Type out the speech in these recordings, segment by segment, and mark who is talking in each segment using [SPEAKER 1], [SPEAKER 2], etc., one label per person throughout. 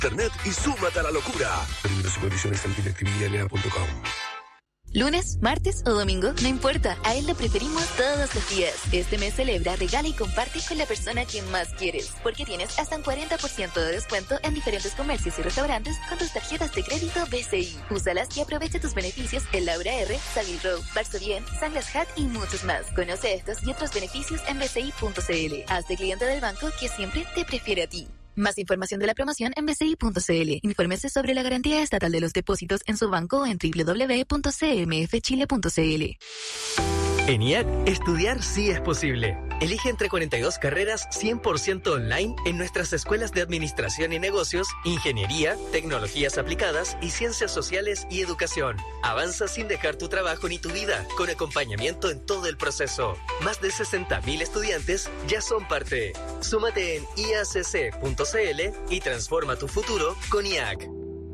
[SPEAKER 1] Internet y súmate a la locura. Términos y condiciones en directividad.com.
[SPEAKER 2] Lunes, martes o domingo, no importa, a él lo preferimos todos los días. Este mes celebra, regala y comparte con la persona que más quieres, porque tienes hasta un 40% de descuento en diferentes comercios y restaurantes con tus tarjetas de crédito BCI. Úsalas y aprovecha tus beneficios en Laura R, Savile Row, Varsovien, Sunglass Hut y muchos más. Conoce estos y otros beneficios en bci.cl. Hazte cliente del banco que siempre te prefiere a ti. Más información de la promoción en bci.cl. Infórmese sobre la garantía estatal de los depósitos en su banco en www.cmfchile.cl.
[SPEAKER 3] En IAC, estudiar sí es posible. Elige entre 42 carreras 100% online en nuestras escuelas de Administración y Negocios, Ingeniería, Tecnologías Aplicadas y Ciencias Sociales y Educación. Avanza sin dejar tu trabajo ni tu vida, con acompañamiento en todo el proceso. Más de 60.000 estudiantes ya son parte. Súmate en iacc.cl y transforma tu futuro con IAC.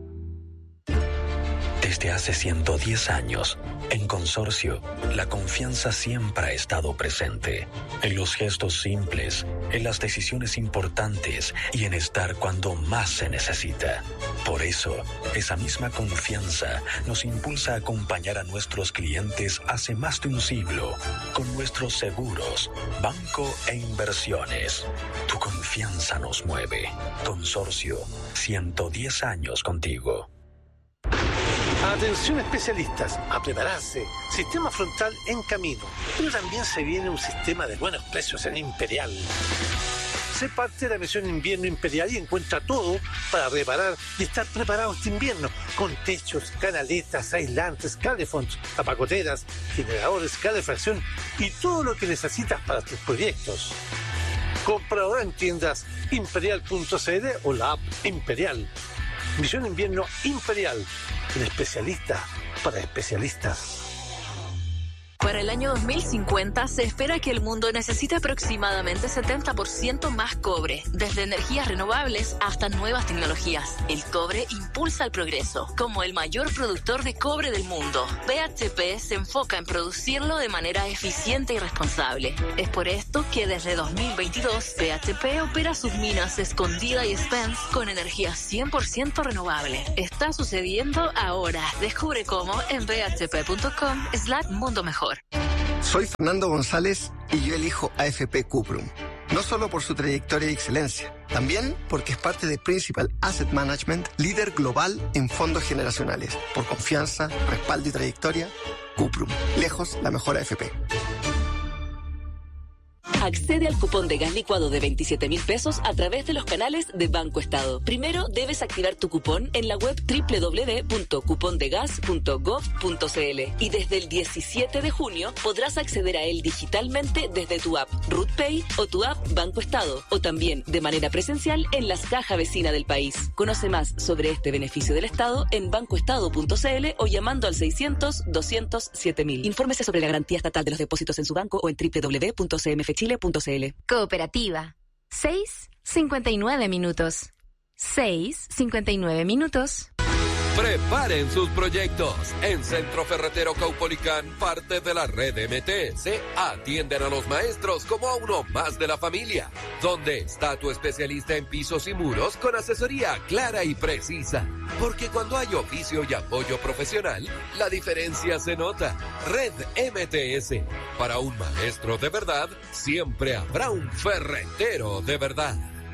[SPEAKER 4] Desde hace 110 años, en Consorcio, la confianza siempre ha estado presente. En los gestos simples, en las decisiones importantes y en estar cuando más se necesita. Por eso, esa misma confianza nos impulsa a acompañar a nuestros clientes hace más de un siglo con nuestros seguros, banco e inversiones. Tu confianza nos mueve. Consorcio, 110 años contigo.
[SPEAKER 5] Atención especialistas, a prepararse. Sistema frontal en camino, pero también se viene un sistema de buenos precios en Imperial. Sé parte de la misión Invierno Imperial y encuentra todo para reparar y estar preparado este invierno, con techos, canaletas, aislantes, calefonds, tapacoteras, generadores, calefacción y todo lo que necesitas para tus proyectos. Compra ahora en tiendas imperial.cl o la app Imperial. Misión Invierno Imperial, el especialista para especialistas.
[SPEAKER 6] Para el año 2050 se espera que el mundo necesite aproximadamente 70% más cobre, desde energías renovables hasta nuevas tecnologías. El cobre impulsa el progreso. Como el mayor productor de cobre del mundo, BHP se enfoca en producirlo de manera eficiente y responsable. Es por esto que desde 2022 BHP opera sus minas Escondida y Spence con energía 100% renovable. Está sucediendo ahora. Descubre cómo en bhp.com/mundo mejor.
[SPEAKER 7] Soy Fernando González y yo elijo AFP Cuprum. No solo por su trayectoria y excelencia, también porque es parte de Principal Asset Management, líder global en fondos generacionales. Por confianza, respaldo y trayectoria, Cuprum. Lejos la mejor AFP.
[SPEAKER 8] Accede al cupón de gas licuado de 27.000 pesos a través de los canales de Banco Estado. Primero debes activar tu cupón en la web www.cupondegas.gov.cl y desde el 17 de junio podrás acceder a él digitalmente desde tu app RootPay o tu app Banco Estado, o también de manera presencial en las cajas vecinas del país. Conoce más sobre este beneficio del Estado en bancoestado.cl o llamando al 600-200-7000. Infórmese sobre la garantía estatal de los depósitos en su banco o en www.cmfchile.cl.
[SPEAKER 2] Cooperativa. 6:59 minutos. 6:59 minutos.
[SPEAKER 9] Preparen sus proyectos. En Centro Ferretero Caupolicán, parte de la red MTS, atienden a los maestros como a uno más de la familia. ¿Dónde está tu especialista en pisos y muros con asesoría clara y precisa? Porque cuando hay oficio y apoyo profesional, la diferencia se nota. Red MTS. Para un maestro de verdad, siempre habrá un ferretero de verdad.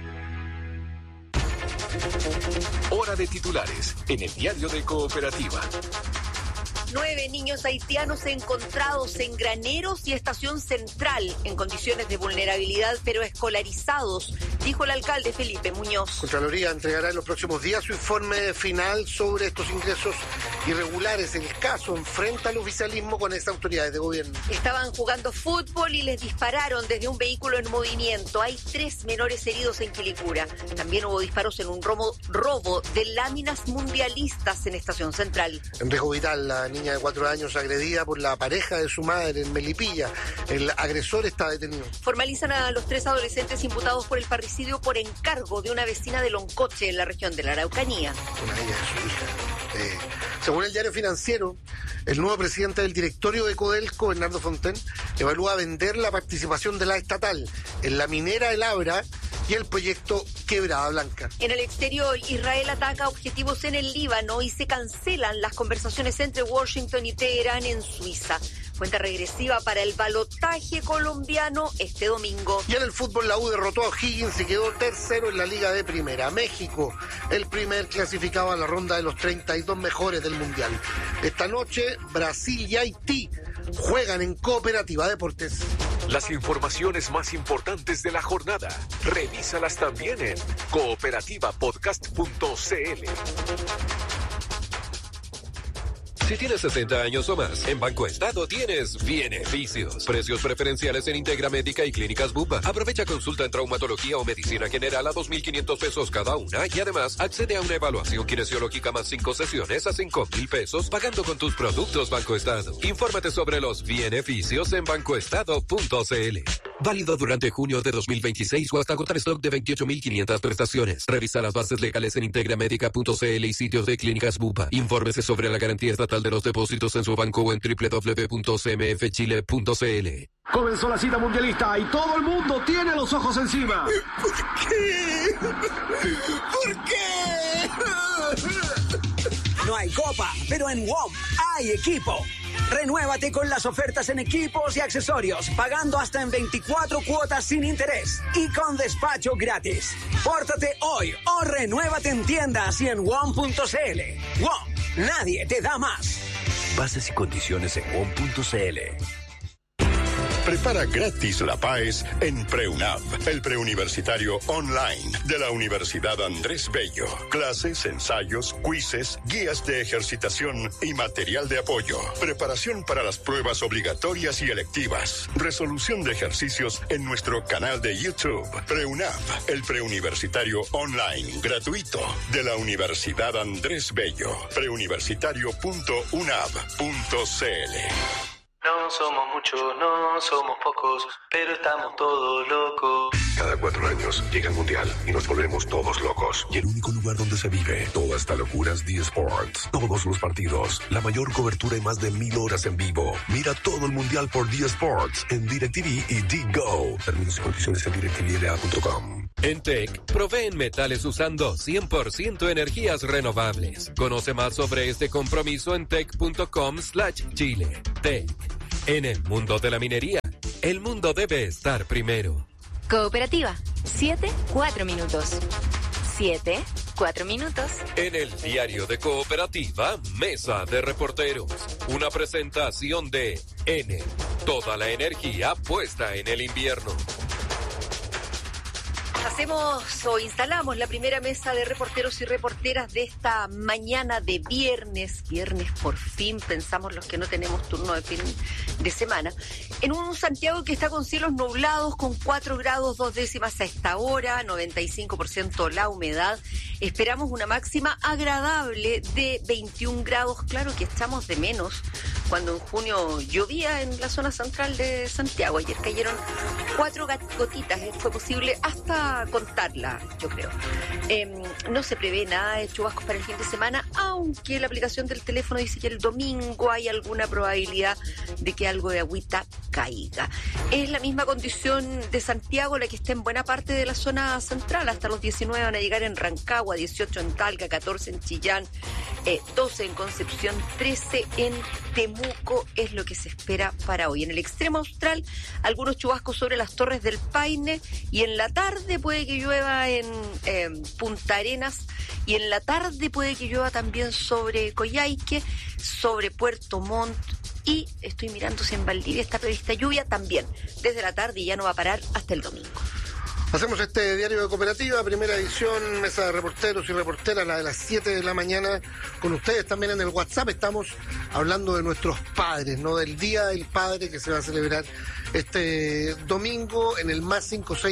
[SPEAKER 1] Hora de titulares en el diario de Cooperativa.
[SPEAKER 10] 9 niños haitianos encontrados en Graneros y Estación Central en condiciones de vulnerabilidad, pero escolarizados, dijo el alcalde Felipe Muñoz.
[SPEAKER 11] Contraloría entregará en los próximos días su informe final sobre estos ingresos irregulares. El caso enfrenta al oficialismo con estas autoridades de gobierno.
[SPEAKER 10] Estaban jugando fútbol y les dispararon desde un vehículo en movimiento. Hay 3 menores heridos en Quilicura. También hubo disparos en un robo de láminas mundialistas en Estación Central.
[SPEAKER 11] En Riesgo Vital, la niña de 4 años agredida por la pareja de su madre en Melipilla. El agresor está detenido.
[SPEAKER 10] Formalizan a los 3 adolescentes imputados por el parricidio por encargo de una vecina de Loncoche en la región de la Araucanía.
[SPEAKER 11] Una de ellas es su hija. Según el diario Financiero, el nuevo presidente del directorio de Codelco, Bernardo Fontaine, evalúa vender la participación de la estatal en la minera El Abra y el proyecto Quebrada Blanca.
[SPEAKER 10] En el exterior, Israel ataca objetivos en el Líbano y se cancelan las conversaciones entre Washington y Teherán en Suiza. Cuenta regresiva para el balotaje colombiano este domingo.
[SPEAKER 11] Y en el fútbol, la U derrotó a O'Higgins y quedó tercero en la Liga de Primera. México, el primer clasificado a la ronda de los 32 mejores del Mundial. Esta noche, Brasil y Haití juegan en Cooperativa Deportes.
[SPEAKER 1] Las informaciones más importantes de la jornada, revísalas también en cooperativapodcast.cl.
[SPEAKER 9] Si tienes 60 años o más, en Banco Estado tienes beneficios. Precios preferenciales en Integra Médica y Clínicas Bupa. Aprovecha consulta en traumatología o medicina general a 2.500 pesos cada una y además accede a una evaluación kinesiológica más 5 sesiones a 5.000 pesos pagando con tus productos Banco Estado. Infórmate sobre los beneficios en bancoestado.cl. Válido durante junio de 2026 o hasta agotar stock de 28.500 prestaciones. Revisa las bases legales en integramedica.cl y sitios de Clínicas Bupa. Infórmese sobre la garantía estatal de los depósitos en su banco o en www.cmfchile.cl.
[SPEAKER 12] Comenzó la cita mundialista y todo el mundo tiene los ojos encima.
[SPEAKER 13] ¿Por qué? ¿Por qué?
[SPEAKER 14] No hay copa, pero en WOM hay equipo. Renuévate con las ofertas en equipos y accesorios, pagando hasta en 24 cuotas sin interés y con despacho gratis. Pórtate hoy o renuévate en tiendas y en WOM.cl. WOM, nadie te da más.
[SPEAKER 15] Bases y condiciones en WOM.cl.
[SPEAKER 16] Prepara gratis la PAES en PreUNAV, el preuniversitario online de la Universidad Andrés Bello. Clases, ensayos, quizzes, guías de ejercitación y material de apoyo. Preparación para las pruebas obligatorias y electivas. Resolución de ejercicios en nuestro canal de YouTube. PreUNAV, el preuniversitario online gratuito de la Universidad Andrés Bello. preuniversitario.unav.cl.
[SPEAKER 17] No somos muchos, no somos pocos, pero estamos todos locos.
[SPEAKER 18] Cada 4 años llega el Mundial y nos volvemos todos locos. Y el único lugar donde se vive toda esta locura es D-Sports. Todos los partidos, la mayor cobertura y más de 1000 horas en vivo. Mira todo el Mundial por D-Sports en DirecTV y D-Go. Términos y condiciones en directvla.com.
[SPEAKER 9] En TEC, proveen metales usando 100% energías renovables. Conoce más sobre este compromiso en tec.com/Chile. TEC. En el mundo de la minería, el mundo debe estar primero.
[SPEAKER 2] Cooperativa, 7-4 minutos. 7-4 minutos.
[SPEAKER 9] En el diario de Cooperativa, Mesa de Reporteros. Una presentación de Enel. Toda la energía puesta en el invierno.
[SPEAKER 10] Hacemos o instalamos la primera mesa de reporteros y reporteras de esta mañana de viernes. Viernes por fin, pensamos los que no tenemos turno de fin de semana. En un Santiago que está con cielos nublados, con 4 grados 2 décimas a esta hora, 95% la humedad. Esperamos una máxima agradable de 21 grados. Claro que estamos de menos cuando en junio llovía en la zona central de Santiago. Ayer cayeron 4 gotitas, fue posible hasta contarla, yo creo. No se prevé nada de chubascos para el fin de semana, aunque la aplicación del teléfono dice que el domingo hay alguna probabilidad de que algo de agüita caiga. Es la misma condición de Santiago la que está en buena parte de la zona central. Hasta los 19 van a llegar en Rancagua, 18 en Talca, 14 en Chillán, 12 en Concepción, 13 en Temuco, es lo que se espera para hoy. En el extremo austral, algunos chubascos sobre las Torres del Paine, y en la tarde puede que llueva en Punta Arenas, y en la tarde puede que llueva también sobre Coyhaique, sobre Puerto Montt, y estoy mirando si en Valdivia está prevista lluvia también, desde la tarde, y ya no va a parar hasta el domingo.
[SPEAKER 11] Hacemos este diario de Cooperativa, primera edición, mesa de reporteros y reporteras, la de las 7 de la mañana, con ustedes también en el WhatsApp. Estamos hablando de nuestros padres, ¿no? Del Día del Padre que se va a celebrar este domingo en el más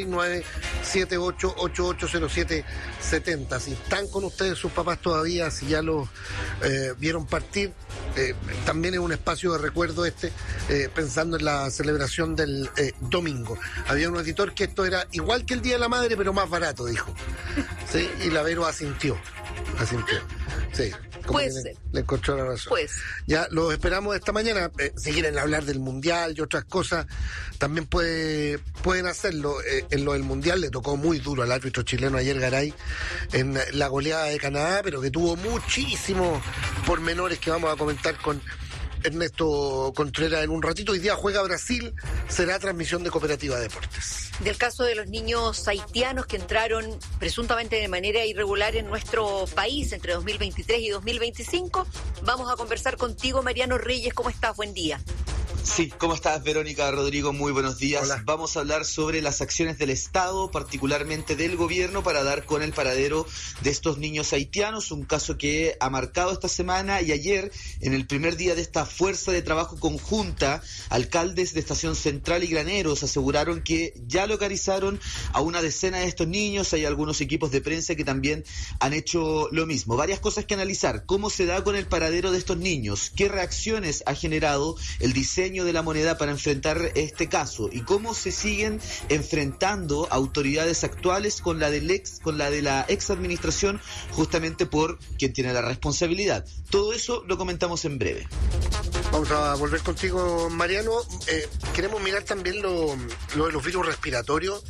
[SPEAKER 11] 569-78880770. Si están con ustedes sus papás todavía, si ya los vieron partir, también es un espacio de recuerdo pensando en la celebración del domingo. Había un auditor que esto era igual que el Día de la Madre, pero más barato, dijo. ¿Sí? Y la Vero asintió. La sintió. Sí.
[SPEAKER 10] Puede ser.
[SPEAKER 11] Le encontró la razón.
[SPEAKER 10] Pues.
[SPEAKER 11] Ya los esperamos esta mañana. Si quieren hablar del Mundial y otras cosas, también pueden hacerlo. En lo del Mundial le tocó muy duro al árbitro chileno ayer, Garay, en la goleada de Canadá, pero que tuvo muchísimos pormenores que vamos a comentar con Ernesto Contreras en un ratito. Hoy día juega Brasil, será transmisión de Cooperativa Deportes.
[SPEAKER 10] Del caso de los niños haitianos que entraron presuntamente de manera irregular en nuestro país entre 2023 y 2025, vamos a conversar contigo, Mariano Reyes. ¿Cómo estás? Buen día.
[SPEAKER 19] Sí, ¿cómo estás, Verónica, Rodrigo? Muy buenos días.
[SPEAKER 11] Hola.
[SPEAKER 19] Vamos a hablar sobre las acciones del Estado, particularmente del gobierno, para dar con el paradero de estos niños haitianos, un caso que ha marcado esta semana y ayer, en el primer día de esta fuerza de trabajo conjunta, alcaldes de Estación Central y Graneros aseguraron que ya localizaron a una decena de estos niños. Hay algunos equipos de prensa que también han hecho lo mismo. Varias cosas que analizar. ¿Cómo se da con el paradero de estos niños? ¿Qué reacciones ha generado el diseño de la moneda para enfrentar este caso? ¿Y cómo se siguen enfrentando autoridades actuales con la de la ex administración, justamente por quien tiene la responsabilidad? Todo eso lo comentamos en breve.
[SPEAKER 11] Vamos a volver contigo, Mariano. Queremos mirar también lo de los virus respiratorios,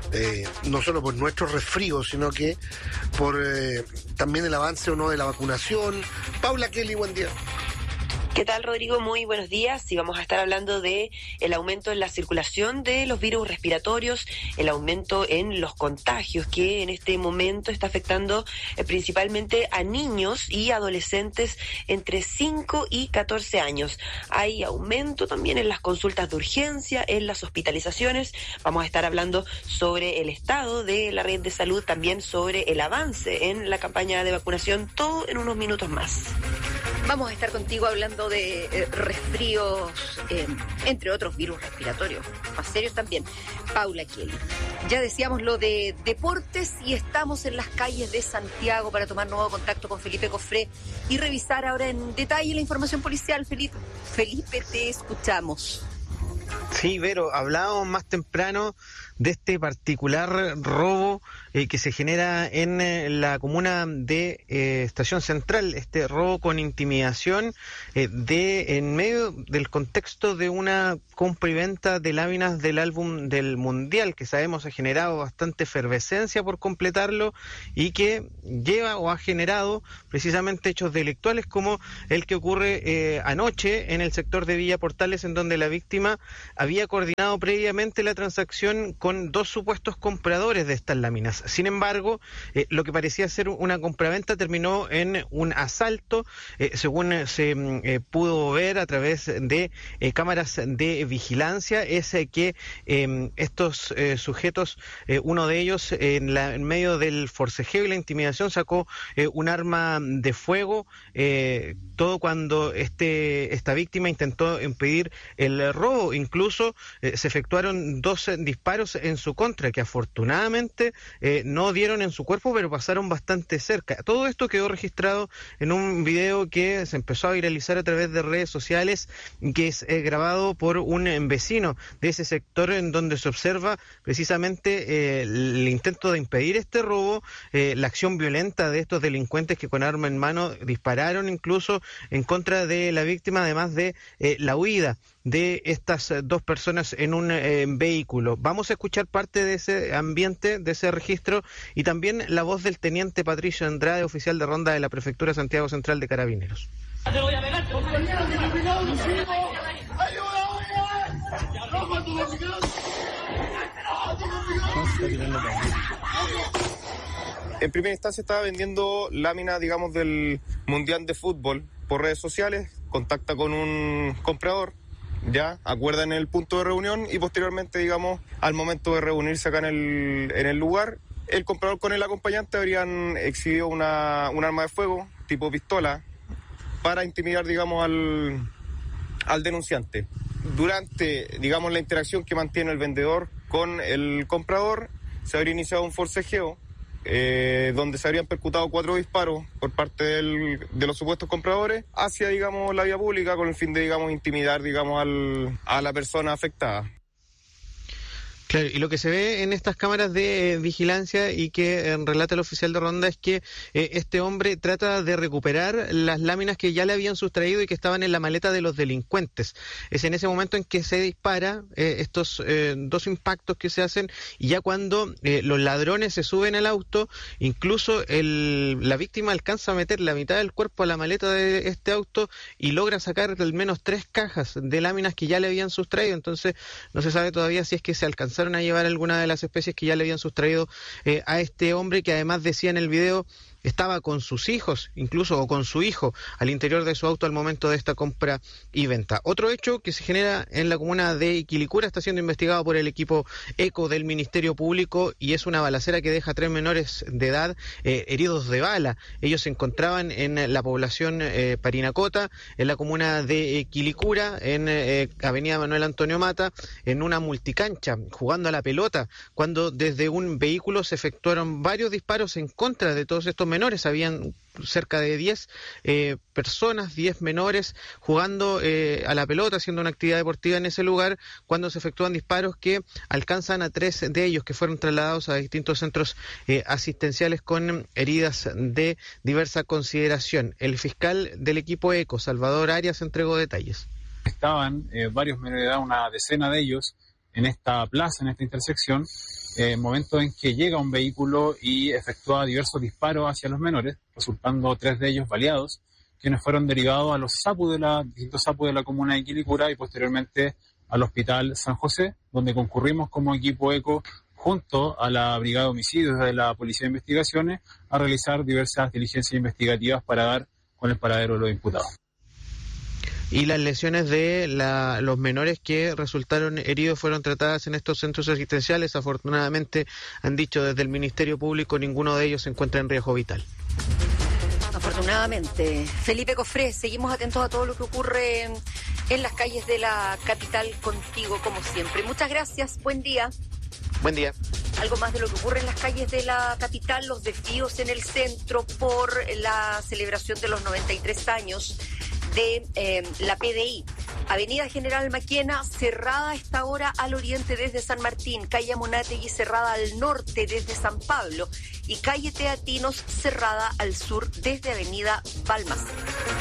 [SPEAKER 11] no solo por nuestros resfríos, sino que por también el avance o no de la vacunación. Paula Kelly, buen día.
[SPEAKER 20] ¿Qué tal, Rodrigo? Muy buenos días. Y vamos a estar hablando de el aumento en la circulación de los virus respiratorios, el aumento en los contagios que en este momento está afectando principalmente a niños y adolescentes entre 5 y 14 años. Hay aumento también en las consultas de urgencia, en las hospitalizaciones. Vamos a estar hablando sobre el estado de la red de salud, también sobre el avance en la campaña de vacunación, todo en unos minutos más.
[SPEAKER 10] Vamos a estar contigo hablando de resfríos, entre otros virus respiratorios, más serios también. Paula Kelly. Ya decíamos lo de deportes y estamos en las calles de Santiago para tomar nuevo contacto con Felipe Cofré y revisar ahora en detalle la información policial. Felipe, te escuchamos.
[SPEAKER 21] Sí, Vero, hablábamos más temprano de este particular robo que se genera en la comuna de Estación Central, este robo con intimidación en medio del contexto de una compra y venta de láminas del álbum del Mundial, que sabemos ha generado bastante efervescencia por completarlo y que lleva o ha generado precisamente hechos delictuales como el que ocurre anoche en el sector de Villa Portales, en donde la víctima había coordinado previamente la transacción con dos supuestos compradores de estas láminas. Sin embargo, lo que parecía ser una compraventa terminó en un asalto, según se pudo ver a través de cámaras de vigilancia, es que estos sujetos, uno de ellos en medio del forcejeo y la intimidación sacó un arma de fuego, todo cuando esta víctima intentó impedir el robo. Incluso se efectuaron 2 disparos en su contra, que afortunadamente no dieron en su cuerpo, pero pasaron bastante cerca. Todo esto quedó registrado en un video que se empezó a viralizar a través de redes sociales, que es grabado por un vecino de ese sector, en donde se observa precisamente el intento de impedir este robo, la acción violenta de estos delincuentes que con arma en mano dispararon incluso en contra de la víctima, además de la huida de estas 2 personas en un vehículo. Vamos a escuchar parte de ese ambiente, de ese registro, y también la voz del teniente Patricio Andrade, oficial de ronda de la Prefectura Santiago Central de Carabineros.
[SPEAKER 22] En primera instancia estaba vendiendo láminas, digamos, del Mundial de Fútbol por redes sociales, contacta con un comprador, ya acuerdan el punto de reunión y posteriormente, digamos, al momento de reunirse acá en el lugar, el comprador con el acompañante habrían exhibido un arma de fuego tipo pistola para intimidar, digamos, al denunciante. Durante, digamos, la interacción que mantiene el vendedor con el comprador, se habría iniciado un forcejeo donde se habrían percutado 4 disparos por parte de los supuestos compradores hacia, digamos, la vía pública, con el fin de, digamos, intimidar, digamos, a la persona afectada.
[SPEAKER 21] Claro, y lo que se ve en estas cámaras de vigilancia y que relata el oficial de ronda es que este hombre trata de recuperar las láminas que ya le habían sustraído y que estaban en la maleta de los delincuentes. Es en ese momento en que se dispara estos dos impactos que se hacen, y ya cuando los ladrones se suben al auto, incluso la víctima alcanza a meter la mitad del cuerpo a la maleta de este auto y logra sacar al menos 3 cajas de láminas que ya le habían sustraído. Entonces no se sabe todavía si es que se alcanzaron a llevar alguna de las especies que ya le habían sustraído a este hombre, que además decía en el video estaba con sus hijos, incluso, o con su hijo, al interior de su auto al momento de esta compra y venta. Otro hecho que se genera en la comuna de Quilicura está siendo investigado por el equipo ECO del Ministerio Público, y es una balacera que deja 3 menores de edad heridos de bala. Ellos se encontraban en la población Parinacota, en la comuna de Quilicura, en Avenida Manuel Antonio Mata, en una multicancha, jugando a la pelota, cuando desde un vehículo se efectuaron varios disparos en contra de todos estos menores. Habían cerca de 10 personas, 10 menores jugando a la pelota, haciendo una actividad deportiva en ese lugar, cuando se efectúan disparos que alcanzan a 3 de ellos, que fueron trasladados a distintos centros asistenciales con heridas de diversa consideración. El fiscal del equipo ECO, Salvador Arias, entregó detalles.
[SPEAKER 3] Estaban varios menores de edad, una decena de ellos, en esta plaza, en esta intersección, momento en que llega un vehículo y efectúa diversos disparos hacia los menores, resultando 3 de ellos baleados, quienes fueron derivados a los distintos SAPU de la comuna de Quilicura y posteriormente al Hospital San José, donde concurrimos como equipo ECO junto a la Brigada de Homicidios de la Policía de Investigaciones a realizar diversas diligencias investigativas para dar con el paradero de los imputados.
[SPEAKER 21] Y las lesiones de los menores que resultaron heridos fueron tratadas en estos centros asistenciales. Afortunadamente, han dicho desde el Ministerio Público, ninguno de ellos se encuentra en riesgo vital.
[SPEAKER 10] Afortunadamente. Felipe Cofré, seguimos atentos a todo lo que ocurre en las calles de la capital contigo, como siempre. Muchas gracias, buen día.
[SPEAKER 21] Buen día.
[SPEAKER 10] Algo más de lo que ocurre en las calles de la capital, los desvíos en el centro por la celebración de los 93 años de la PDI. Avenida General Maquena cerrada a esta hora al oriente desde San Martín, calle Amunátegui cerrada al norte desde San Pablo y calle Teatinos cerrada al sur desde Avenida Balmaceda.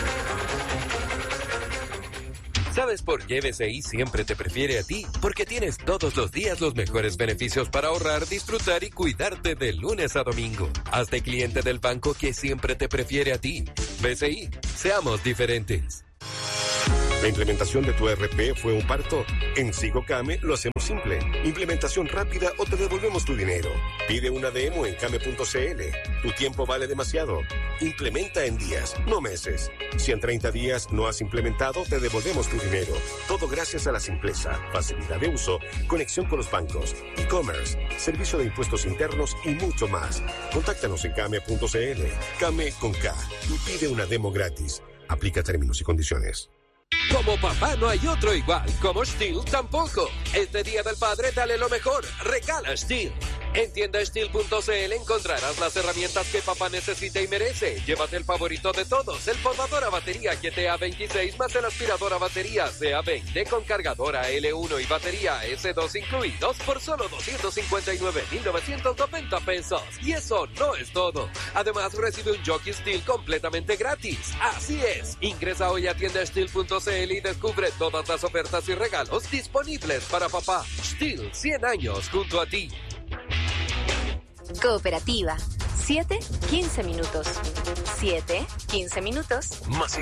[SPEAKER 9] ¿Sabes por qué BCI siempre te prefiere a ti? Porque tienes todos los días los mejores beneficios para ahorrar, disfrutar y cuidarte de lunes a domingo. Hazte cliente del banco que siempre te prefiere a ti. BCI, seamos diferentes.
[SPEAKER 18] ¿La implementación de tu ERP fue un parto? En Sigocame lo hacemos simple. Implementación rápida o te devolvemos tu dinero. Pide una demo en came.cl. Tu tiempo vale demasiado. Implementa en días, no meses. Si en 30 días no has implementado, te devolvemos tu dinero. Todo gracias a la simpleza, facilidad de uso, conexión con los bancos, e-commerce, servicio de impuestos internos y mucho más. Contáctanos en came.cl. Came con K. Y pide una demo gratis. Aplica términos y condiciones.
[SPEAKER 9] Como papá no hay otro igual, como Stihl tampoco. Este Día del Padre dale lo mejor, regala Stihl. En tiendastihl.cl encontrarás las herramientas que papá necesita y merece. Llévate el favorito de todos, el podador a batería GTA26 más el aspirador a batería CA20 con cargadora L1 y batería S2 incluidos por solo 259,990 pesos. Y eso no es todo. Además recibe un jockey Stihl completamente gratis. Así es, ingresa hoy a tiendastihl.cl y descubre todas las ofertas y regalos disponibles para papá. Stihl, 100 años junto a ti.
[SPEAKER 2] Cooperativa. 7-15 minutos. 7-15 minutos.
[SPEAKER 1] Más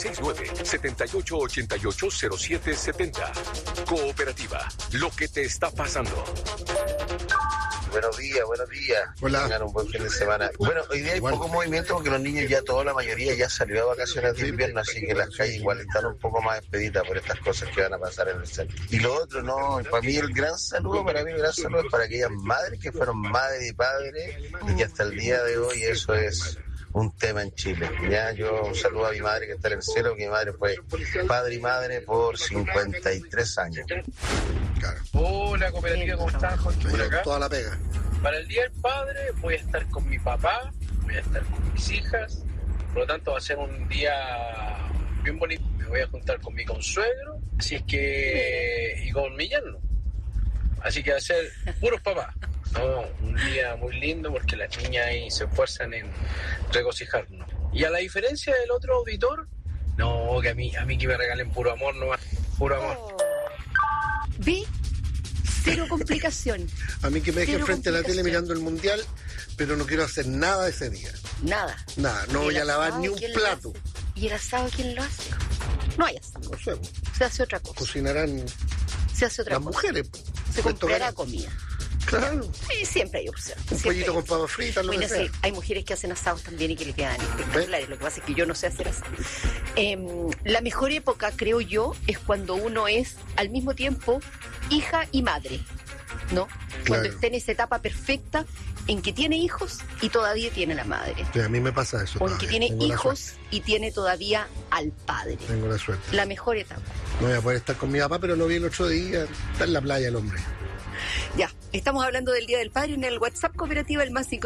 [SPEAKER 1] 569-7888-0770. Cooperativa. Lo que te está pasando.
[SPEAKER 4] Buenos días.
[SPEAKER 11] Hola.
[SPEAKER 4] Tengan un buen fin de semana. Bueno, hoy día hay poco movimiento porque los niños ya, toda la mayoría ya salió a vacaciones de invierno, así que las calles igual están un poco más expeditas por estas cosas que van a pasar en el centro. Y lo otro, no, para mí el gran saludo es para aquellas madres que fueron madre y padre y que hasta el día de hoy eso es un tema en Chile. Ya, yo un saludo a mi madre que está en el cielo, que mi madre fue padre y madre por 53 años.
[SPEAKER 11] Claro.
[SPEAKER 23] Hola, cooperativa, ¿cómo están? Jorge por acá.
[SPEAKER 11] Toda la pega.
[SPEAKER 23] Para el Día del Padre voy a estar con mi papá, voy a estar con mis hijas, por lo tanto va a ser un día bien bonito. Me voy a juntar con mi consuegro, así es que, y con mi yerno. Así que va a ser puros papás. No, un día muy lindo porque las niñas ahí se esfuerzan en regocijarnos. Y a la diferencia del otro auditor, no, que a mí que me regalen puro amor nomás, puro amor.
[SPEAKER 10] ¿Vi? Cero complicación.
[SPEAKER 11] A mí que me dejen frente a la tele mirando el mundial, pero no quiero hacer nada ese día.
[SPEAKER 10] Nada,
[SPEAKER 11] no voy a lavar ni un plato.
[SPEAKER 10] ¿Y el asado quién lo hace? No hay asado.
[SPEAKER 11] No sé.
[SPEAKER 10] Se hace otra cosa.
[SPEAKER 11] Cocinarán
[SPEAKER 10] se hace otra
[SPEAKER 11] las
[SPEAKER 10] cosa.
[SPEAKER 11] Mujeres.
[SPEAKER 10] Se comprará comida.
[SPEAKER 11] Claro.
[SPEAKER 10] Sí, siempre hay opción.
[SPEAKER 11] Un pollito con papas fritas, lo que sea.
[SPEAKER 10] Sí, hay mujeres que hacen asados también y que le quedan espectaculares. Lo que pasa es que yo no sé hacer asado. La mejor época, creo yo, es cuando uno es al mismo tiempo hija y madre, ¿no? Cuando
[SPEAKER 11] Claro.
[SPEAKER 10] está en esa etapa perfecta en que tiene hijos y todavía tiene la madre.
[SPEAKER 11] Sí, a mí me pasa eso.
[SPEAKER 10] O en que tiene
[SPEAKER 11] Tengo la
[SPEAKER 10] hijos
[SPEAKER 11] suerte.
[SPEAKER 10] y tiene todavía al padre.
[SPEAKER 11] Tengo la suerte.
[SPEAKER 10] La mejor etapa.
[SPEAKER 11] No voy a poder estar con mi papá, pero lo vi el otro día. Está en la playa el hombre.
[SPEAKER 10] Ya, estamos hablando del Día del Padre en el WhatsApp cooperativa, el más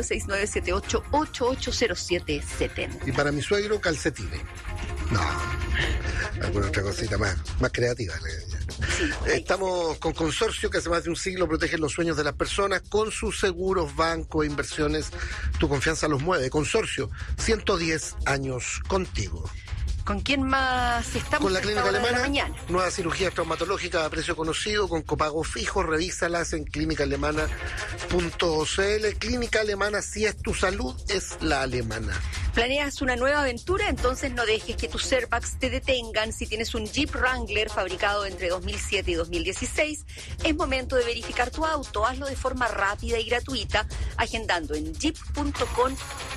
[SPEAKER 10] 569-78880770.
[SPEAKER 11] Y para mi suegro, calcetines. No, alguna otra cosita más creativa. Estamos con Consorcio, que hace más de un siglo protege los sueños de las personas con sus seguros, bancos e inversiones. Tu confianza los mueve. Consorcio, 110 años contigo.
[SPEAKER 10] ¿Con quién más estamos?
[SPEAKER 11] Con la
[SPEAKER 10] a
[SPEAKER 11] Clínica
[SPEAKER 10] esta hora de la
[SPEAKER 11] Alemana,
[SPEAKER 10] mañana?
[SPEAKER 11] nuevas cirugías traumatológicas a precio conocido, con copago fijo, revísalas en clínicaalemana.cl. Clínica Alemana, si es tu salud, es la alemana.
[SPEAKER 10] ¿Planeas una nueva aventura? Entonces no dejes que tus airbags te detengan. Si tienes un Jeep Wrangler fabricado entre 2007 y 2016, es momento de verificar tu auto. Hazlo de forma rápida y gratuita, agendando en jeep.com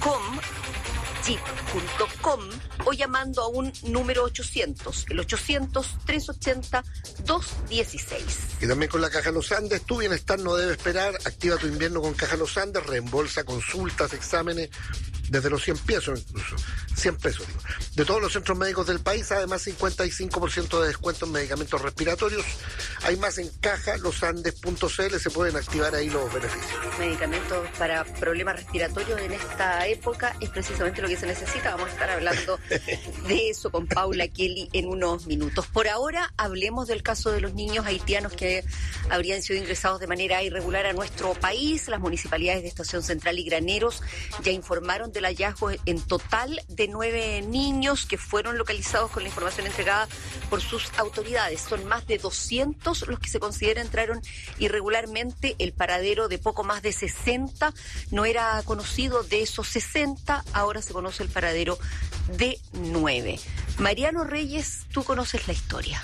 [SPEAKER 10] o llamando a un número 800, el 800-380-216.
[SPEAKER 11] Y también con la Caja Los Andes, tu bienestar no debe esperar. Activa tu invierno con Caja Los Andes, reembolsa consultas, exámenes, desde los 100 pesos incluso, 100 pesos digo, de todos los centros médicos del país, además 55% de descuento en medicamentos respiratorios. Hay más en cajalosandes.cl, se pueden activar ahí los beneficios.
[SPEAKER 10] Medicamentos para problemas respiratorios en esta época es precisamente lo que se necesita. Vamos a estar hablando de eso con Paula Kelly en unos minutos. Por ahora, hablemos del caso de los niños haitianos que habrían sido ingresados de manera irregular a nuestro país. Las municipalidades de Estación Central y Graneros ya informaron del hallazgo en total de 9 niños que fueron localizados con la información entregada por sus autoridades. Son más de 200 los que se considera entraron irregularmente. El paradero de poco más de 60 no era conocido. De esos 60, ahora se conoce el paradero de 9. Mariano Reyes, tú conoces la historia.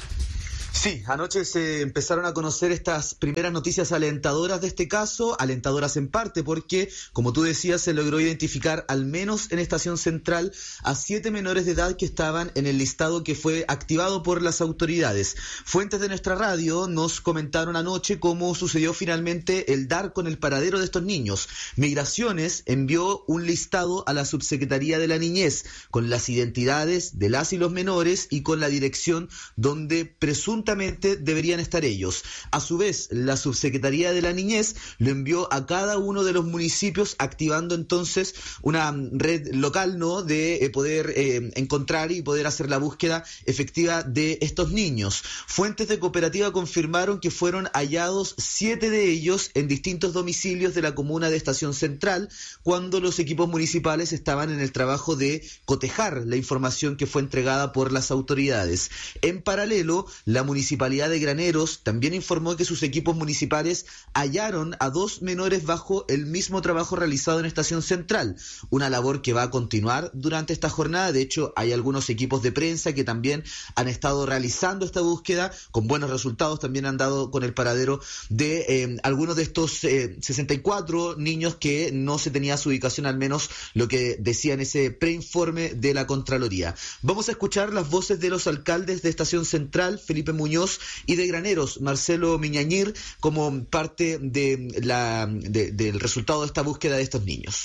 [SPEAKER 19] Sí, anoche se empezaron a conocer estas primeras noticias alentadoras de este caso, alentadoras en parte porque, como tú decías, se logró identificar al menos en Estación Central a 7 menores de edad que estaban en el listado que fue activado por las autoridades. Fuentes de nuestra radio nos comentaron anoche cómo sucedió finalmente el dar con el paradero de estos niños. Migraciones envió un listado a la Subsecretaría de la Niñez con las identidades de las y los menores y con la dirección donde presuntamente deberían estar ellos. A su vez, la Subsecretaría de la Niñez lo envió a cada uno de los municipios, activando entonces una red local, ¿no?, de poder encontrar y poder hacer la búsqueda efectiva de estos niños. Fuentes de cooperativa confirmaron que fueron hallados 7 de ellos en distintos domicilios de la comuna de Estación Central, cuando los equipos municipales estaban en el trabajo de cotejar la información que fue entregada por las autoridades. En paralelo, la Municipalidad de Graneros también informó que sus equipos municipales hallaron a 2 menores bajo el mismo trabajo realizado en Estación Central, una labor que va a continuar durante esta jornada. De hecho, hay algunos equipos de prensa que también han estado realizando esta búsqueda con buenos resultados. También han dado con el paradero de algunos de estos 64 niños que no se tenía su ubicación, al menos lo que decía en ese preinforme de la Contraloría. Vamos a escuchar las voces de los alcaldes de Estación Central, Felipe Muñoz, y de Graneros, Marcelo Miñañir, como parte del resultado de esta búsqueda de estos niños.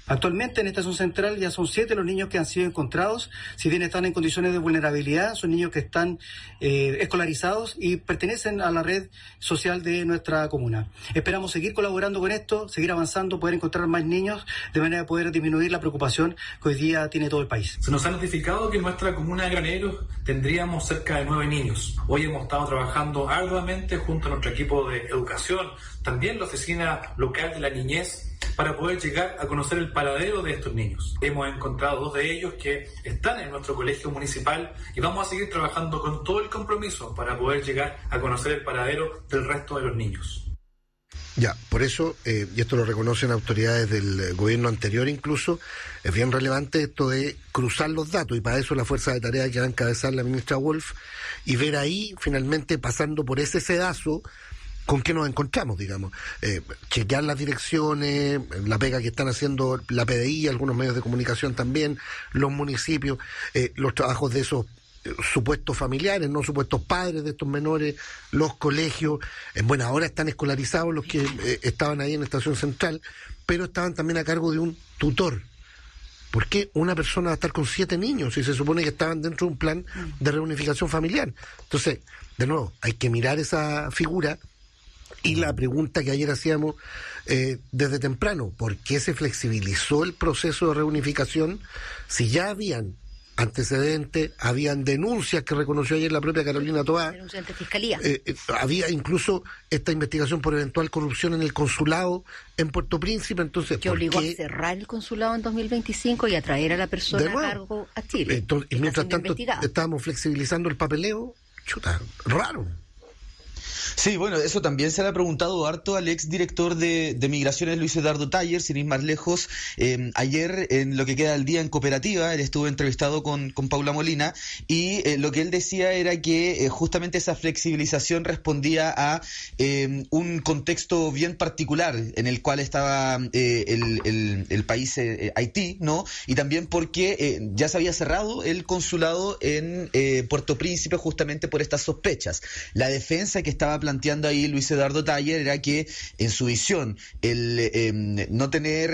[SPEAKER 5] Actualmente en Estación Central ya son 7 los niños que han sido encontrados. Si bien están en condiciones de vulnerabilidad, son niños que están escolarizados y pertenecen a la red social de nuestra comuna. Esperamos seguir colaborando con esto, seguir avanzando, poder encontrar más niños, de manera de poder disminuir la preocupación que hoy día tiene todo el país.
[SPEAKER 6] Se nos ha notificado que en nuestra comuna de Graneros tendríamos cerca de 9 niños. Hoy hemos estado trabajando arduamente junto a nuestro equipo de educación, también la oficina local de la niñez, para poder llegar a conocer el paradero de estos niños. Hemos encontrado 2 de ellos que están en nuestro colegio municipal y vamos a seguir trabajando con todo el compromiso para poder llegar a conocer el paradero del resto de los niños.
[SPEAKER 11] Ya, por eso, y esto lo reconocen autoridades del gobierno anterior incluso, es bien relevante esto de cruzar los datos, y para eso la fuerza de tarea que va a encabezar la ministra Wolf, y ver ahí, finalmente, pasando por ese sedazo, con qué nos encontramos, digamos. Chequear las direcciones, la pega que están haciendo la PDI, algunos medios de comunicación también, los municipios, los trabajos de esos supuestos familiares, no supuestos padres de estos menores, los colegios. En buena hora están escolarizados los que estaban ahí en Estación Central, pero estaban también a cargo de un tutor. ¿Por qué una persona va a estar con 7 niños si se supone que estaban dentro de un plan de reunificación familiar? Entonces, de nuevo, hay que mirar esa figura. Y la pregunta que ayer hacíamos desde temprano, ¿por qué se flexibilizó el proceso de reunificación si ya habían antecedentes, habían denuncias que reconoció ayer la propia Carolina Toá?
[SPEAKER 10] Denuncia ante Fiscalía.
[SPEAKER 11] Había incluso esta investigación por eventual corrupción en el consulado en Puerto Príncipe, entonces...
[SPEAKER 10] Que obligó a cerrar el consulado en 2025 y a traer a la persona a cargo a Chile.
[SPEAKER 11] Entonces, y mientras tanto estábamos flexibilizando el papeleo, chuta, raro.
[SPEAKER 19] Sí, bueno, eso también se le ha preguntado harto al exdirector de Migraciones, Luis Eduardo Taller, sin ir más lejos. Ayer, en lo que queda del día en Cooperativa, él estuvo entrevistado con Paula Molina, y lo que él decía era que justamente esa flexibilización respondía a un contexto bien particular en el cual estaba el país Haití, ¿no? Y también porque ya se había cerrado el consulado en Puerto Príncipe justamente por estas sospechas. La defensa que estaba planteando ahí Luis Eduardo Taller era que, en su visión, el no tener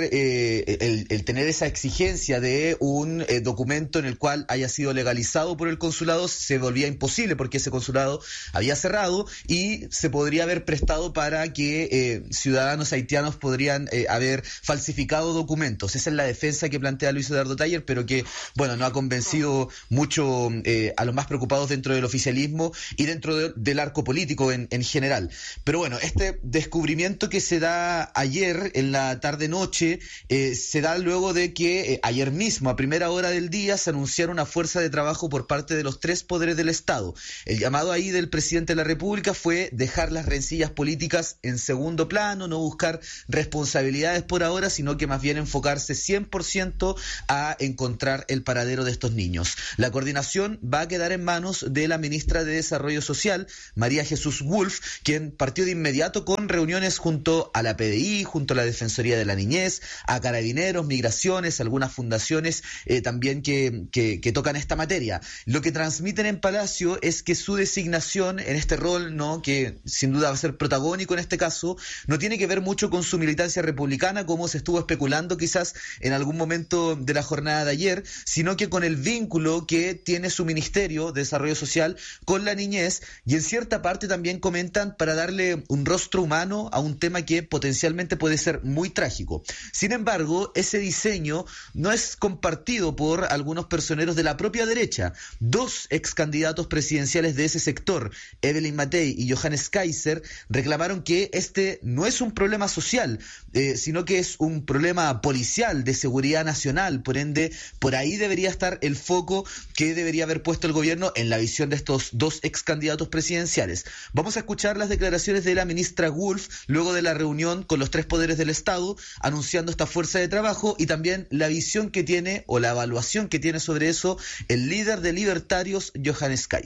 [SPEAKER 19] el tener esa exigencia de un documento en el cual haya sido legalizado por el consulado se volvía imposible, porque ese consulado había cerrado y se podría haber prestado para que ciudadanos haitianos podrían haber falsificado documentos. Esa es la defensa que plantea Luis Eduardo Taller, pero que, bueno, no ha convencido mucho a los más preocupados dentro del oficialismo y dentro del arco político en general. Pero bueno, este descubrimiento que se da ayer en la tarde-noche se da luego de que ayer mismo, a primera hora del día, se anunciara una fuerza de trabajo por parte de los 3 poderes del Estado. El llamado ahí del presidente de la República fue dejar las rencillas políticas en segundo plano, no buscar responsabilidades por ahora, sino que más bien enfocarse 100% a encontrar el paradero de estos niños. La coordinación va a quedar en manos de la ministra de Desarrollo Social, María Jesús Wolf, quien partió de inmediato con reuniones junto a la PDI, junto a la Defensoría de la Niñez, a Carabineros, Migraciones, algunas fundaciones también que tocan esta materia. Lo que transmiten en Palacio es que su designación en este rol, ¿no?, que sin duda va a ser protagónico en este caso, no tiene que ver mucho con su militancia republicana, como se estuvo especulando quizás en algún momento de la jornada de ayer, sino que con el vínculo que tiene su Ministerio de Desarrollo Social con la niñez, y en cierta parte también comentan para darle un rostro humano a un tema que potencialmente puede ser muy trágico. Sin embargo, ese diseño no es compartido por algunos personeros de la propia derecha. 2 ex candidatos presidenciales de ese sector, Evelyn Matei y Johannes Kaiser, reclamaron que este no es un problema social, sino que es un problema policial, de seguridad nacional. Por ende, por ahí debería estar el foco que debería haber puesto el gobierno en la visión de estos 2 ex candidatos presidenciales. Vamos a escuchar las declaraciones de la ministra Wolf luego de la reunión con los 3 poderes del Estado, anunciando esta fuerza de trabajo, y también la visión que tiene, o la evaluación que tiene sobre eso, el líder de Libertarios, Johannes Kaiser.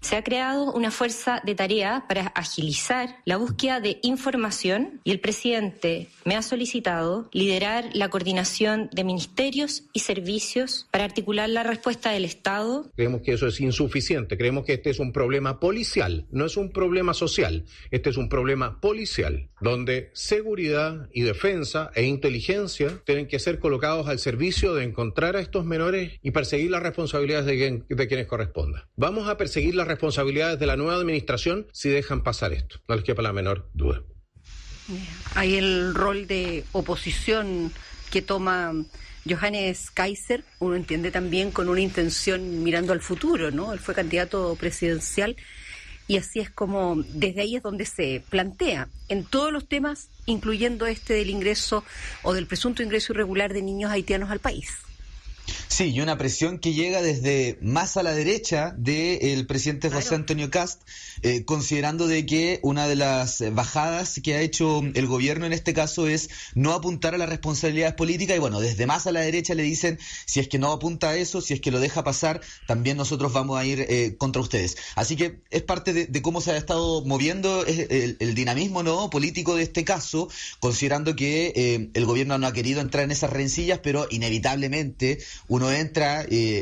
[SPEAKER 7] Se ha creado una fuerza de tarea para agilizar la búsqueda de información y el presidente me ha solicitado liderar la coordinación de ministerios y servicios para articular la respuesta del Estado.
[SPEAKER 8] Creemos que eso es insuficiente, creemos que este es un problema policial, no es un problema social, este es un problema policial, donde seguridad y defensa e inteligencia tienen que ser colocados al servicio de encontrar a estos menores y perseguir las responsabilidades de quienes corresponda. Vamos a perseguir las responsabilidades de la nueva administración si dejan pasar esto, no les quepa la menor duda.
[SPEAKER 12] Hay el rol de oposición que toma Johannes Kaiser, uno entiende también con una intención mirando al futuro, ¿no? Él fue candidato presidencial y así es como, desde ahí es donde se plantea, en todos los temas, incluyendo este del ingreso o del presunto ingreso irregular de niños haitianos al país.
[SPEAKER 19] Sí, y una presión que llega desde más a la derecha del presidente José Antonio Kast, considerando de que una de las bajadas que ha hecho el gobierno en este caso es no apuntar a las responsabilidades políticas, y bueno, desde más a la derecha le dicen, si es que no apunta a eso, si es que lo deja pasar, también nosotros vamos a ir contra ustedes. Así que es parte de cómo se ha estado moviendo el dinamismo, ¿no?, político de este caso, considerando que el gobierno no ha querido entrar en esas rencillas, pero inevitablemente uno entra,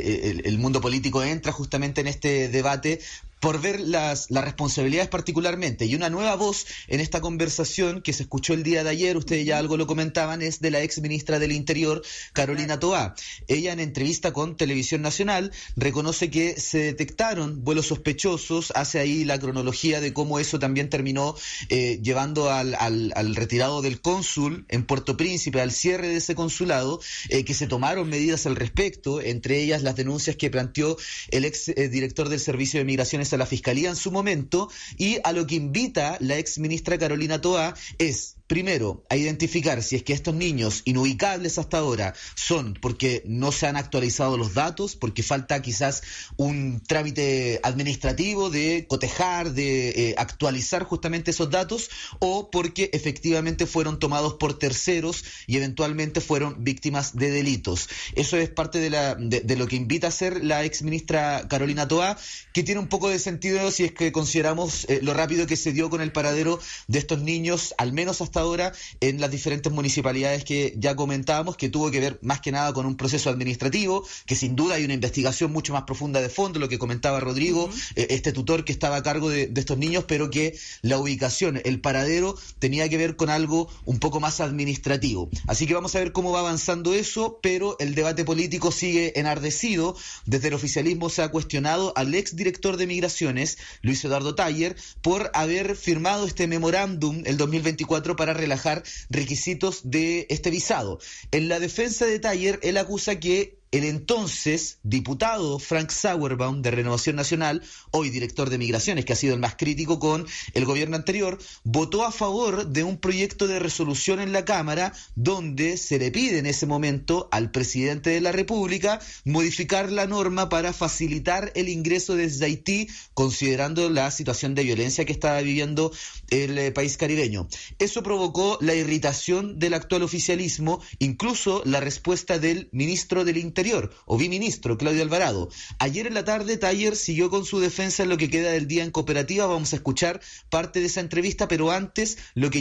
[SPEAKER 19] el mundo político entra justamente en este debate por ver las responsabilidades particularmente. Y una nueva voz en esta conversación que se escuchó el día de ayer, ustedes ya algo lo comentaban, es de la ex ministra del Interior, Carolina Toá. Ella, en entrevista con Televisión Nacional, reconoce que se detectaron vuelos sospechosos, hace ahí la cronología de cómo eso también terminó llevando al retirado del cónsul en Puerto Príncipe, al cierre de ese consulado, que se tomaron medidas al respecto, entre ellas las denuncias que planteó el ex director del Servicio de Migraciones a la Fiscalía en su momento, y a lo que invita la ex ministra Carolina Toá es, primero, a identificar si es que estos niños inubicables hasta ahora son porque no se han actualizado los datos, porque falta quizás un trámite administrativo de cotejar, de actualizar justamente esos datos, o porque efectivamente fueron tomados por terceros y eventualmente fueron víctimas de delitos. Eso es parte de lo que invita a hacer la ex ministra Carolina Toá, que tiene un poco de sentido si es que consideramos lo rápido que se dio con el paradero de estos niños, al menos hasta ahora, en las diferentes municipalidades que ya comentábamos, que tuvo que ver más que nada con un proceso administrativo, que sin duda hay una investigación mucho más profunda de fondo, lo que comentaba Rodrigo, este tutor que estaba a cargo de estos niños, pero que la ubicación, el paradero, tenía que ver con algo un poco más administrativo. Así que vamos a ver cómo va avanzando eso, pero el debate político sigue enardecido. Desde el oficialismo se ha cuestionado al ex director de Migraciones, Luis Eduardo Taller, por haber firmado este memorándum el 2024 para relajar requisitos de este visado. En la defensa de Taller, él acusa que el entonces diputado Frank Sauerbaum de Renovación Nacional, hoy director de Migraciones, que ha sido el más crítico con el gobierno anterior, votó a favor de un proyecto de resolución en la Cámara donde se le pide en ese momento al presidente de la República modificar la norma para facilitar el ingreso desde Haití, considerando la situación de violencia que estaba viviendo el país caribeño. Eso provocó la irritación del actual oficialismo, incluso la respuesta del ministro del Interior, o biministro, Claudio Alvarado. Ayer en la tarde, Taller siguió con su defensa en lo que queda del día en Cooperativa. Vamos a escuchar parte de esa entrevista, pero antes, lo que